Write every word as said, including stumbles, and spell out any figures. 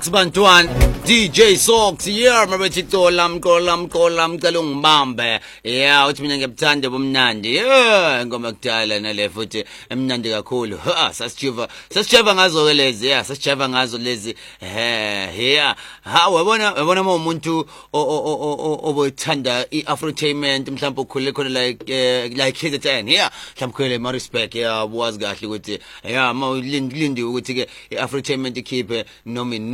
Bantwan D J Sox yeah mabethi tolam kolam kolam kalung bambe yeah uthi mina ngiyabuthanda bomnandi yeah ngoma kudala nale futhi emnandi kakhulu ha sasijiva sasijiva ngazo ke lezi yeah sasijiva ngazo lezi eh yeah ha wabona wabona umuntu obothanda iafrotainment mhlawumbe ukhule khona like like K Z N yeah mhlawumbe khona ma respect yeah wazi kahle ukuthi yeah ma lindi ukuthi ke iafrotainment ikhiphe noma